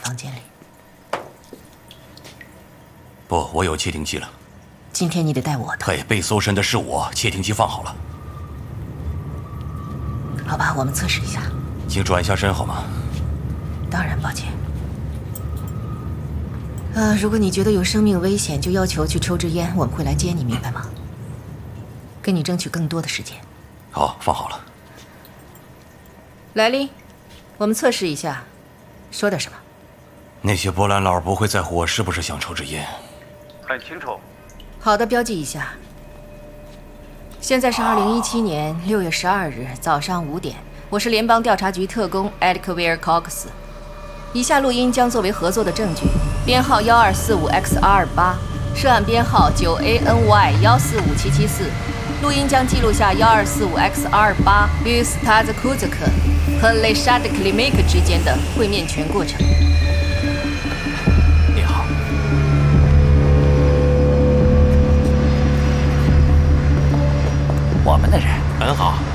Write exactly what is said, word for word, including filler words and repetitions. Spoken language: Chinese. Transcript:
房间里。 不，我有窃听器了。 今天你得带我的。 嘿，被搜身的是我，窃听器放好了。 好吧，我们测试一下。 请转一下身好吗？ 当然，抱歉。呃，如果你觉得有生命危险，就要求去抽支烟，我们会来接你，明白吗？给你争取更多的时间。 好，放好了。 莱利，我们测试一下，说点什么？ 那些波兰佬不会在乎我是不是想抽支烟。 很清楚。 好的，标记一下。现在是二零一七年六月十二日早上五点，我是联邦调查局特工艾利克维尔·考克斯。以下录音将作为合作的证据，编号幺二四五 X R 八，涉案编号九 A N Y 幺四五七七四。录音将记录下幺二四五 X R 八与斯塔兹库兹克和雷沙德克里梅克之间的会面全过程。 你好。 我们的人很好。